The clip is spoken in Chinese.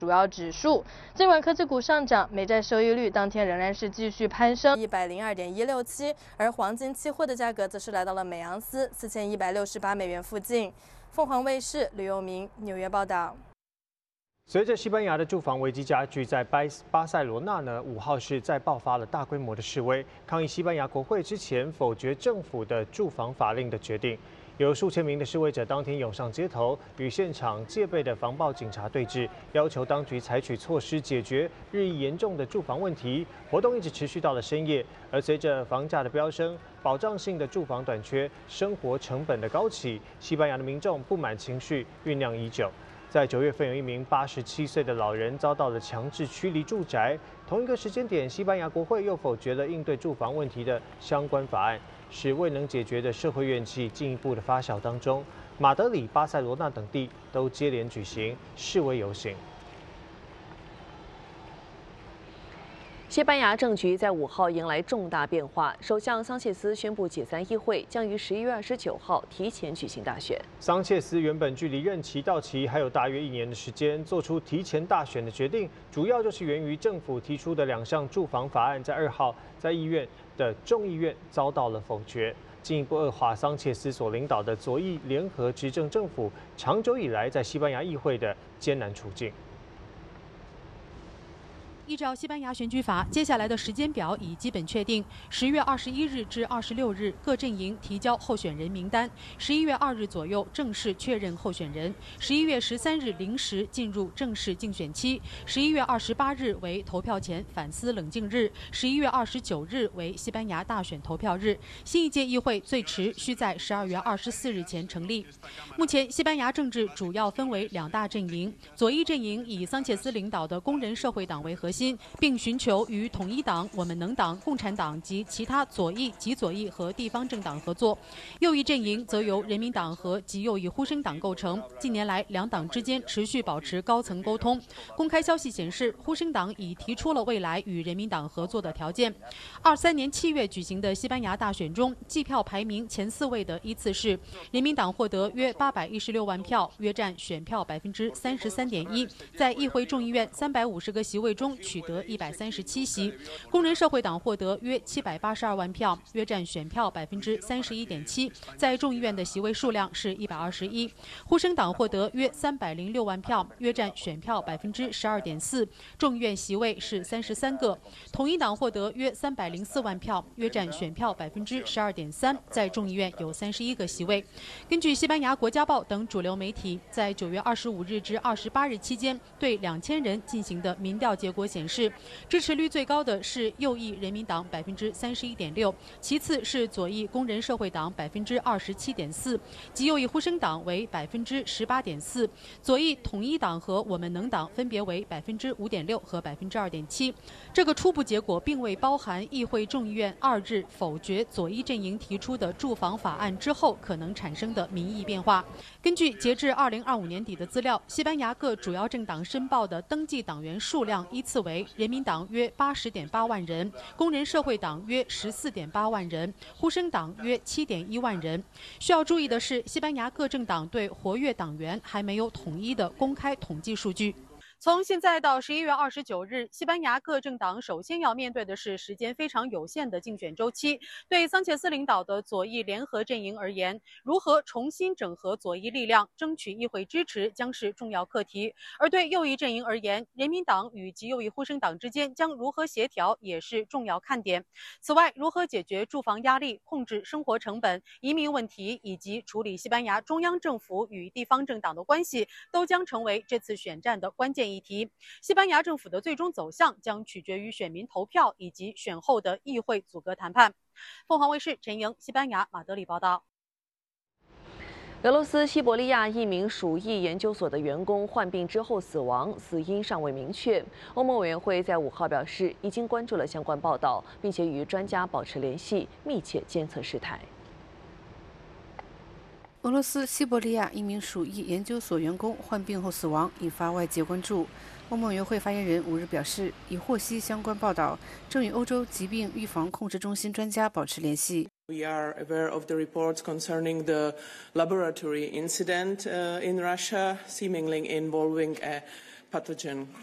主要指数。尽管科技股上涨，美债收益率当天仍然是继续攀升，102.167，而黄金期货的价格则是来到了每盎司4168美元附近。凤凰卫视吕佑明纽约报道。 随着西班牙的住房危机加剧，在巴塞罗那呢，5号是再爆发了大规模的示威，抗议西班牙国会之前否决政府的住房法令的决定。有数千名的示威者当天涌上街头，与现场戒备的防暴警察对峙，要求当局采取措施解决日益严重的住房问题。活动一直持续到了深夜，而随着房价的飙升、保障性的住房短缺、生活成本的高企，西班牙的民众不满情绪酝酿已久。在9月份，有一名87岁的老人遭到了强制驱离住宅。同一个时间点，西班牙国会又否决了应对住房问题的相关法案，使未能解决的社会怨气进一步的发酵当中。马德里、巴塞罗那等地都接连举行示威游行。 西班牙政局在5号迎来重大变化，首相桑切斯宣布解散议会，将于11月29号提前举行大选。 桑切斯原本距离任期到期还有大约1年的时间，做出提前大选的决定，主要就是源于政府提出的2项住房法案在2号在议院的众议院遭到了否决，进一步恶化桑切斯所领导的左翼联合执政政府长久以来在西班牙议会的艰难处境。 依照西班牙选举法，接下来的时间表已基本确定：10月21日至26日，各阵营提交候选人名单；11月2日左右正式确认候选人；11月13日零时进入正式竞选期；11月28日为投票前反思冷静日；11月29日为西班牙大选投票日。新一届议会最迟需在12月24日前成立。目前，西班牙政治主要分为2大阵营，左翼阵营以桑切斯领导的工人社会党为核心，并寻求与统一党、我们能党、共产党及其他左翼、极左翼和地方政党合作。右翼阵营则由人民党和极右翼呼声党构成。近年来，两党之间持续保持高层沟通。公开消息显示，呼声党已提出了未来与人民党合作的条件。23年7月举行的西班牙大选中，计票排名前4位的依次是：人民党获得约816万票，约占选票33.1%，在议会众议院350个席位中取得137席；工人社会党获得约782万票，约占选票31.7%，在众议院的席位数量是121；呼声党获得约306万票，约占选票12.4%，众议院席位是33个；统一党获得约304万票，约占选票12.3%，在众议院有31个席位。根据西班牙国家报等主流媒体在9月25日至28日期间对2000人进行的民调结果显示，支持率最高的是右翼人民党31.6%，其次是左翼工人社会党27.4%，极右翼呼声党为18.4%，左翼统一党和我们能党分别为5.6%和2.7%。这个初步结果并未包含议会众议院2日否决左翼阵营提出的住房法案之后可能产生的民意变化。根据截至2025年底的资料，西班牙各主要政党申报的登记党员数量依次为：人民党约80.8万人，工人社会党约14.8万人，呼声党约7.1万人。需要注意的是，西班牙各政党对活跃党员还没有统一的公开统计数据。从现在到11月29日，西班牙各政党首先要面对的是时间非常有限的竞选周期。对桑切斯领导的左翼联合阵营而言，如何重新整合左翼力量，争取议会支持将是重要课题；而对右翼阵营而言，人民党与极右翼呼声党之间将如何协调也是重要看点。此外，如何解决住房压力、控制生活成本、移民问题以及处理西班牙中央政府与地方政党的关系，都将成为这次选战的关键议题。西班牙政府的最终走向将取决于选民投票以及选后的议会组阁谈判。凤凰卫视陈莹，西班牙马德里报道。 俄罗斯西伯利亚一名鼠疫研究所的员工患病之后死亡，死因尚未明确。欧盟委员会在5号表示，已经关注了相关报道，并且与专家保持联系，密切监测事态。 俄罗斯西伯利亚一名鼠疫研究所员工患病后死亡，引发外界关注。欧盟委员会发言人5日表示，已获悉相关报道，正与欧洲疾病预防控制中心专家保持联系。 We are aware of the reports concerning the laboratory incident in Russia, seemingly involving a pathogen